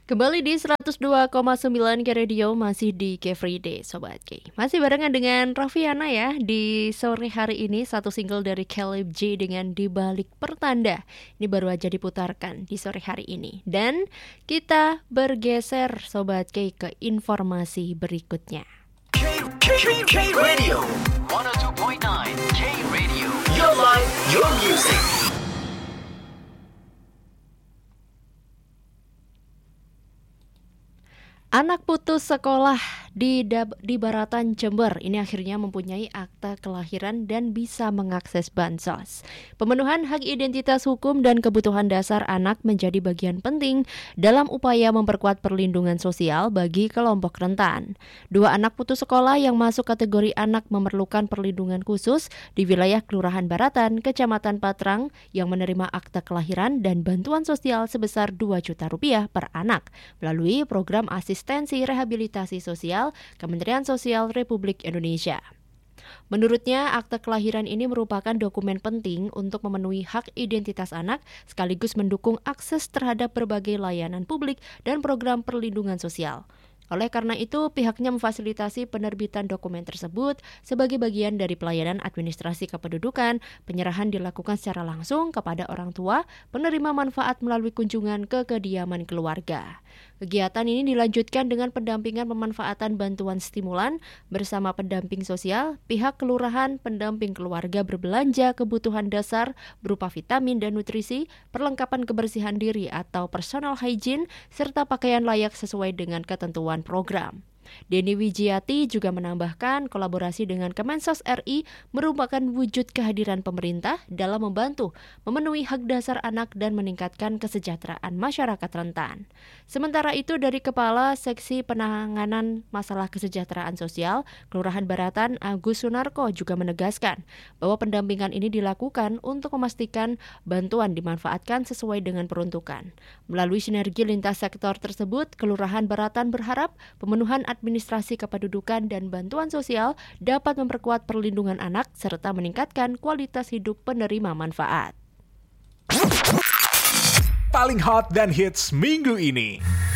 Kembali di 102,9 K Radio, masih di K Friday, Sobat K. Masih barengan dengan Raffiana ya, di sore hari ini satu single dari Caleb J dengan Di Balik Pertanda. Ini baru aja diputarkan di sore hari ini. Dan kita bergeser Sobat K ke informasi berikutnya. K Radio 102.9 K Radio, your life, your music. Anak putus sekolah di Baratan Jember ini akhirnya mempunyai akta kelahiran dan bisa mengakses bansos. Pemenuhan hak identitas hukum dan kebutuhan dasar anak menjadi bagian penting dalam upaya memperkuat perlindungan sosial bagi kelompok rentan. 2 anak putus sekolah yang masuk kategori anak memerlukan perlindungan khusus di wilayah Kelurahan Baratan, Kecamatan Patrang yang menerima akta kelahiran dan bantuan sosial sebesar Rp2 juta per anak melalui program Asistensi Rehabilitasi Sosial Kementerian Sosial Republik Indonesia. Menurutnya, akta kelahiran ini merupakan dokumen penting untuk memenuhi hak identitas anak sekaligus mendukung akses terhadap berbagai layanan publik dan program perlindungan sosial. Oleh karena itu, pihaknya memfasilitasi penerbitan dokumen tersebut sebagai bagian dari pelayanan administrasi kependudukan. Penyerahan dilakukan secara langsung kepada orang tua penerima manfaat melalui kunjungan ke kediaman keluarga. Kegiatan ini dilanjutkan dengan pendampingan pemanfaatan bantuan stimulan bersama pendamping sosial, pihak kelurahan, pendamping keluarga berbelanja kebutuhan dasar berupa vitamin dan nutrisi, perlengkapan kebersihan diri atau personal hygiene, serta pakaian layak sesuai dengan ketentuan program. Denny Wijiati juga menambahkan kolaborasi dengan Kemensos RI merupakan wujud kehadiran pemerintah dalam membantu memenuhi hak dasar anak dan meningkatkan kesejahteraan masyarakat rentan. Sementara itu dari Kepala Seksi Penanganan Masalah Kesejahteraan Sosial Kelurahan Baratan Agus Sunarko juga menegaskan bahwa pendampingan ini dilakukan untuk memastikan bantuan dimanfaatkan sesuai dengan peruntukan. Melalui sinergi lintas sektor tersebut, Kelurahan Baratan berharap pemenuhan administrasi kependudukan dan bantuan sosial dapat memperkuat perlindungan anak serta meningkatkan kualitas hidup penerima manfaat. Paling hot dan hits minggu ini.